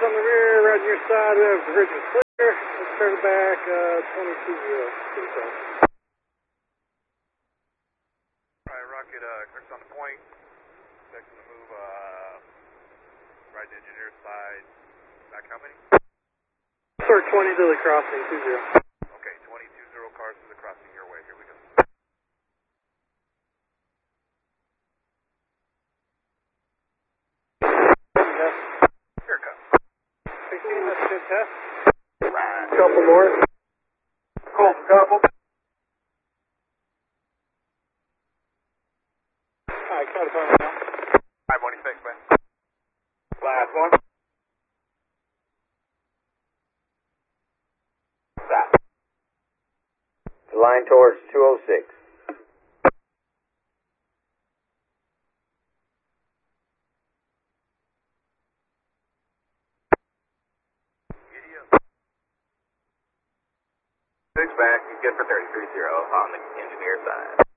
on the rear, right on your side, the bridge is clear. Let's turn it back, 22-0. Alright, Rocket, Chris on the point. Section to move, right to engineer side. Back how many? Sort 20 to the crossing, 20. Okay, 22-0 cars to the crossing your way. Here we go. Here it comes. 16, that's a good test. Right. Couple more. Cool, couple. Alright, try to find it now. 526, man. Last one. Stop. Line towards 206. Giddy up. 6 back, you good for 33-0 on the engineer side.